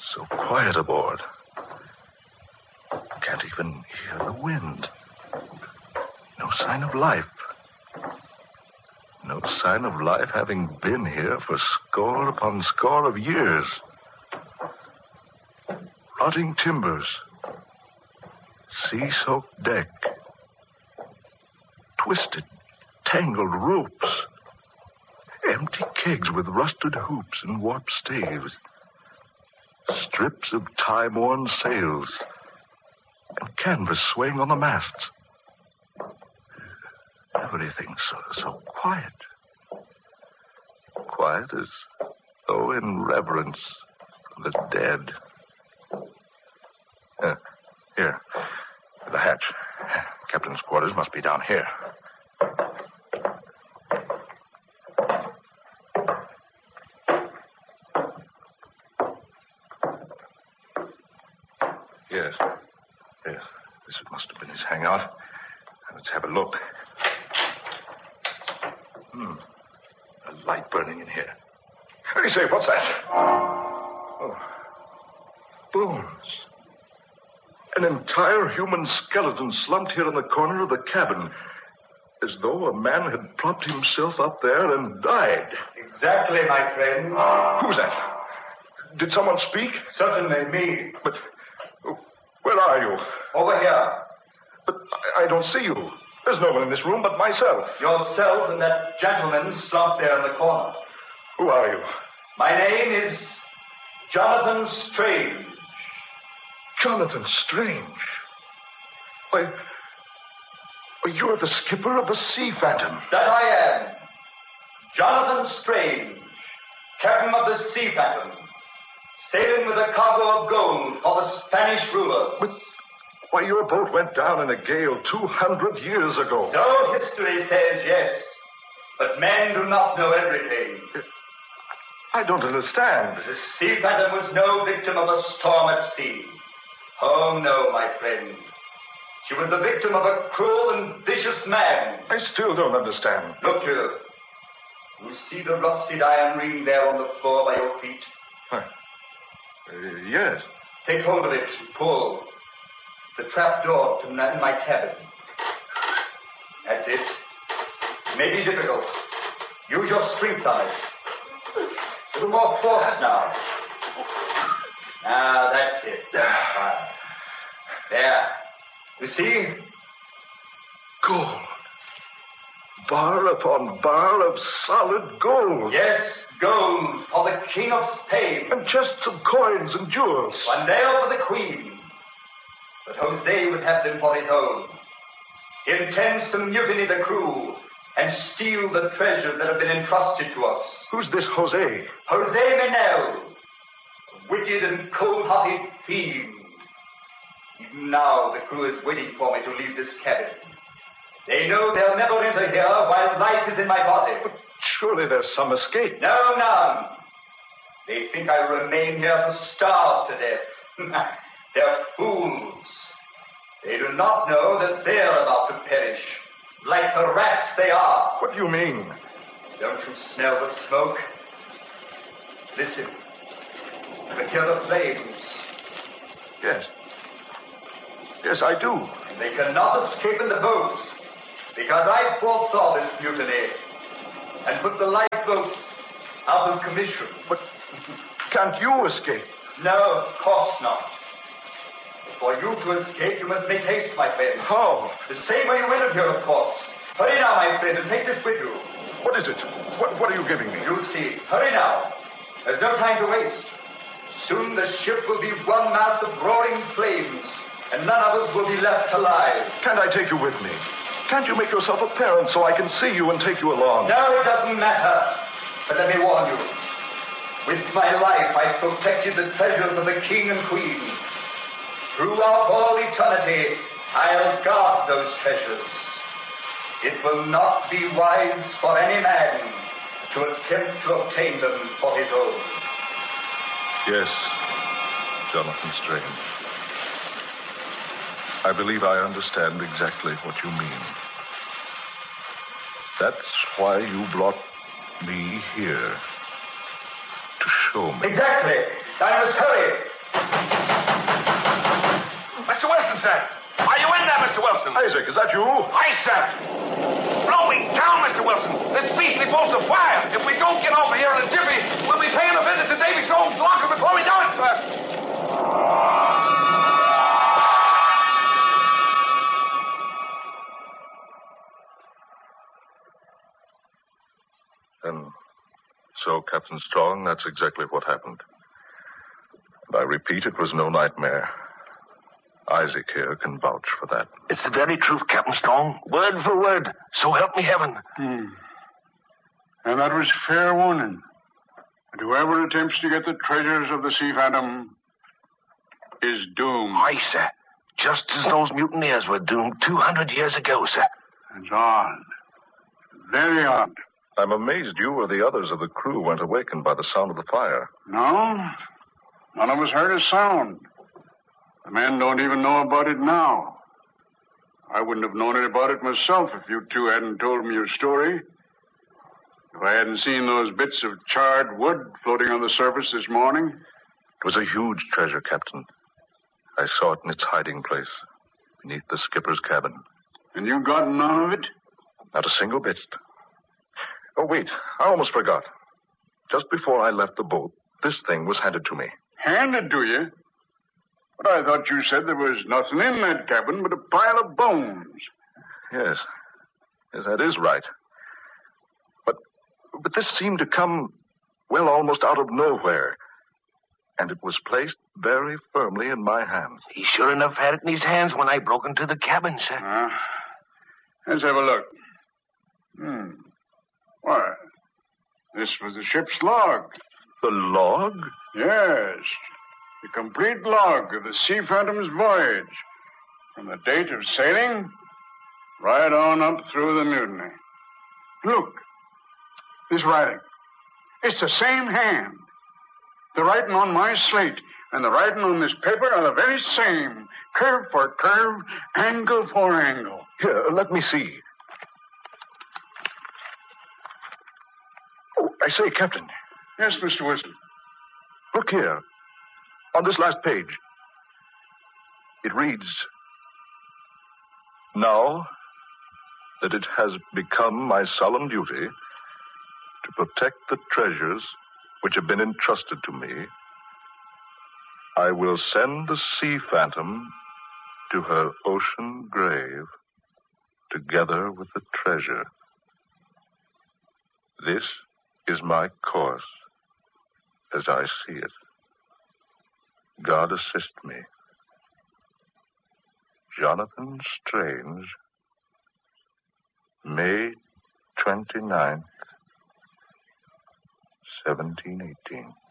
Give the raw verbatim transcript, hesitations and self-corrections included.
So quiet aboard. Can't even hear the wind. No sign of life. No sign of life having been here for score upon score of years. Rotting timbers. Sea-soaked deck. Twisted, tangled ropes. Empty kegs with rusted hoops and warped staves. Strips of time-worn sails. And canvas swaying on the masts. Everything so, so quiet. Quiet as though in reverence for the dead. Uh, here. The hatch. Captain's quarters must be down here. Yes. Yes. This must have been his hangout. Let's have a look. Hmm. A light burning in here. Hey, say, what's that? Oh. Bones. An entire human skeleton slumped here in the corner of the cabin, as though a man had propped himself up there and died. Exactly, my friend. Who's that? Did someone speak? Certainly, me. But where are you? Over here. But I, I don't see you. There's no one in this room but myself. Yourself and that gentleman slumped there in the corner. Who are you? My name is Jonathan Strange. Jonathan Strange? Why, why, you're the skipper of the Sea Phantom. That I am. Jonathan Strange, captain of the Sea Phantom, sailing with a cargo of gold for the Spanish rulers. But, why, your boat went down in a gale two hundred years ago. So history says, yes. But men do not know everything. I don't understand. The Sea Phantom was no victim of a storm at sea. Oh, no, my friend. She was the victim of a cruel and vicious man. I still don't understand. Look here. You see the rusted iron ring there on the floor by your feet? Huh. Uh, yes. Take hold of it and pull. The trap door to my cabin. That's it. It may be difficult. Use your strength on it. A little more force now. Now, that's it. Right. There. You see? Gold. Bar upon bar of solid gold. Yes, gold for the King of Spain. And chests of coins and jewels. One there for the Queen. But Jose would have them for his own. He intends to mutiny the crew and steal the treasures that have been entrusted to us. Who's this Jose? Jose Menel, a wicked and cold-hearted fiend. Even now, the crew is waiting for me to leave this cabin. They know they'll never enter here while life is in my body. But surely there's some escape. No, none. They think I remain here to starve to death. They're fools. They do not know that they're about to perish, like the rats they are. What do you mean? Don't you smell the smoke? Listen. You can hear the flames. Yes. Yes, I do. And they cannot escape in the boats, because I foresaw this mutiny and put the lifeboats out of commission. But can't you escape? No, of course not. For you to escape, you must make haste, my friend. How? The same way you entered here, of course. Hurry now, my friend, and take this with you. What is it? What, what are you giving me? You'll see. Hurry now. There's no time to waste. Soon the ship will be one mass of roaring flames, and none of us will be left alive. Can't I take you with me? Can't you make yourself apparent so I can see you and take you along? No, it doesn't matter. But let me warn you. With my life, I protected the treasures of the king and queen. Throughout all eternity, I'll guard those treasures. It will not be wise for any man to attempt to obtain them for his own. Yes, Jonathan Strange. I believe I understand exactly what you mean. That's why you brought me here. To show me. Exactly. I must hurry. Wilson. Isaac, is that you? Aye, sir. Blowing down, Mister Wilson. This beastly boat's afire. If we don't get over here in a jiffy, we'll be paying a visit to Davy Jones' locker before we know it, sir. And so, Captain Strong, that's exactly what happened. And I repeat, it was no nightmare. Isaac here can vouch for that. It's the very truth, Captain Strong. Word for word. So help me heaven. Hmm. And that was fair warning. And whoever attempts to get the treasures of the Sea Phantom is doomed. Aye, sir. Just as those mutineers were doomed two hundred years ago, sir. It's odd. Very odd. I'm amazed you or the others of the crew weren't awakened by the sound of the fire. No? None of us heard a sound. The men don't even know about it now. I wouldn't have known it about it myself if you two hadn't told me your story. If I hadn't seen those bits of charred wood floating on the surface this morning. It was a huge treasure, Captain. I saw it in its hiding place, beneath the skipper's cabin. And you got none of it? Not a single bit. Oh, wait, I almost forgot. Just before I left the boat, this thing was handed to me. Handed to you? But I thought you said there was nothing in that cabin but a pile of bones. Yes. Yes, that is right. But but this seemed to come, well, almost out of nowhere. And it was placed very firmly in my hands. He sure enough had it in his hands when I broke into the cabin, sir. Uh, let's have a look. Hmm. Why, this was the ship's log. The log? Yes. The complete log of the Sea Phantom's voyage. From the date of sailing, right on up through the mutiny. Look. This writing. It's the same hand. The writing on my slate and the writing on this paper are the very same. Curve for curve, angle for angle. Here, let me see. Oh, I say, Captain. Yes, Mister Wilson. Look here. On this last page. It reads, "Now that it has become my solemn duty to protect the treasures which have been entrusted to me, I will send the Sea Phantom to her ocean grave together with the treasure. This is my course as I see it. God assist me. Jonathan Strange, May twenty-ninth, seventeen eighteen.